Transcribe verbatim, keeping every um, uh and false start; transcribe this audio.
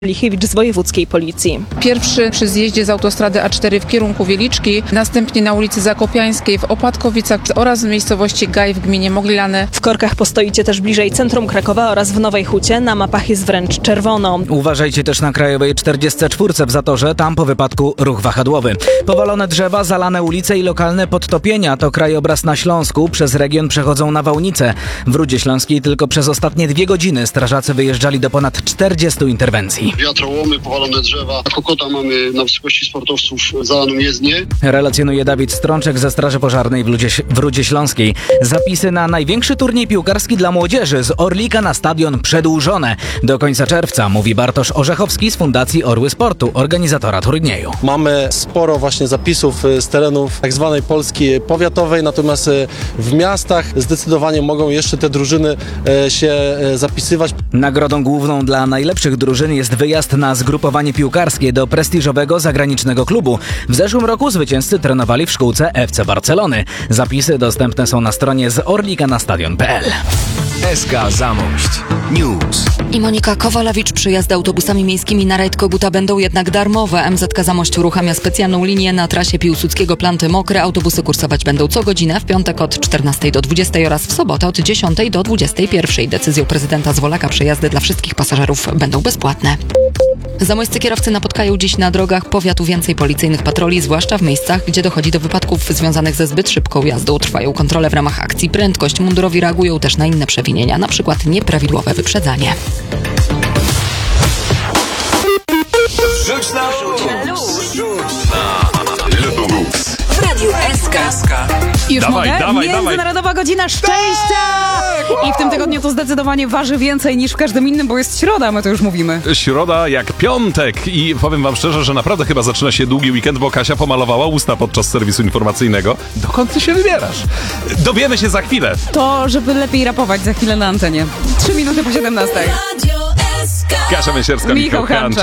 Lichiewicz z wojewódzkiej policji. Pierwszy przy zjeździe z autostrady A cztery w kierunku Wieliczki, następnie na ulicy Zakopiańskiej w Opatkowicach oraz w miejscowości Gaj w gminie Moglilany. W korkach postoicie też bliżej centrum Krakowa oraz w Nowej Hucie. Na mapach jest wręcz czerwono. Uważajcie też na Krajowej czterdziestce czwórce w Zatorze, tam po wypadku ruch wahadłowy. Powalone drzewa, zalane ulice i lokalne podtopienia to krajobraz na Śląsku. Przez region przechodzą nawałnice. W Rudzie Śląskiej tylko przez ostatnie dwie godziny strażacy wyjeżdżali do ponad czterdziestu interwencji. Wiatrołomy, powalone drzewa. Kokota mamy na wysokości sportowców zalaną jezdnię. Relacjonuje Dawid Strączek ze Straży Pożarnej w, Ludzie, w Rudzie Śląskiej. Zapisy na największy turniej piłkarski dla młodzieży z Orlika na stadion przedłużone. Do końca czerwca, mówi Bartosz Orzechowski z Fundacji Orły Sportu, organizatora turnieju. Mamy sporo właśnie zapisów z terenów tak zwanej Polski powiatowej, natomiast w miastach zdecydowanie mogą jeszcze te drużyny się zapisywać. Nagrodą główną dla najlepszych drużyn jest wyjazd na zgrupowanie piłkarskie do prestiżowego zagranicznego klubu. W zeszłym roku zwycięzcy trenowali w szkółce F C Barcelony. Zapisy dostępne są na stronie z orlika na stadion kropka p l. S K Zamość News. I Monika Kowalewicz. Przyjazdy autobusami miejskimi na rajd Koguta będą jednak darmowe. M Z K Zamość uruchamia specjalną linię na trasie Piłsudskiego Planty Mokre. Autobusy kursować będą co godzinę, w piątek od czternastej do dwudziestej oraz w sobotę od dziesiątej do dwudziestej pierwszej. Decyzją prezydenta Zwolaka przejazdy dla wszystkich pasażerów będą bezpłatne. Zamojscy kierowcy napotkają dziś na drogach powiatu więcej policyjnych patroli, zwłaszcza w miejscach, gdzie dochodzi do wypadków związanych ze zbyt szybką jazdą. Trwają kontrole w ramach akcji Prędkość. Mundurowi reagują też na inne przewinienia, na przykład nieprawidłowe wyprzedzanie. Rzuć na luz! Luz! W Radiu S K. Już Dawaj, mogę? dawaj, Międzynarodowa dawaj. Godzina Szczęścia! I w tym tygodniu to zdecydowanie waży więcej niż w każdym innym, bo jest środa, my to już mówimy. Środa jak piątek i powiem wam szczerze, że naprawdę chyba zaczyna się długi weekend, bo Kasia pomalowała usta podczas serwisu informacyjnego. Dokąd ty się wybierasz? Dowiemy się za chwilę. To, żeby lepiej rapować za chwilę na antenie. Trzy minuty po siedemnastej. Kasia Myśierska, Michał Michał Hanczak. Hanczak.